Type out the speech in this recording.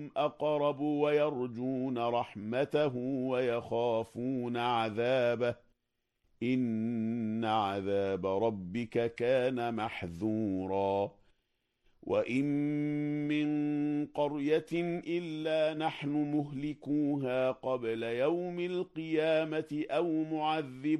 أقرب ويرجون رحمته ويخافون عذابه إن عذاب ربك كان محذورا وإن من قرية إلا نحن مهلكوها قبل يوم القيامة أو معذبون